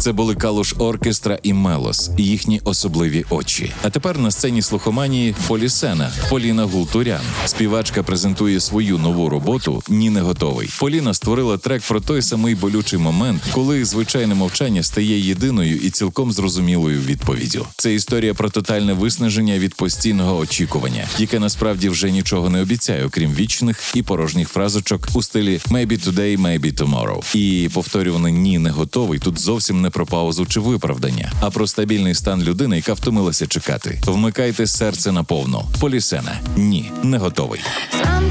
Це були Калуш Оркестра і Мелос, і їхні особливі очі. А тепер на сцені слухоманії Полісена, Поліна Гултурян. Співачка презентує свою нову роботу «Ні, не готовий». Поліна створила трек про той самий болючий момент, коли звичайне мовчання стає єдиною і цілком зрозумілою відповіддю. Це історія про тотальне виснаження від постійного очікування, яке насправді вже нічого не обіцяє, окрім вічних і порожніх фразочок у стилі «Maybe today, maybe tomorrow». І повторюване «ні, не готовий» тут зовсім не про паузу чи виправдання, а про стабільний стан людини, яка втомилася чекати. Вмикайте серце наповну. Полісена. Ні, не готовий.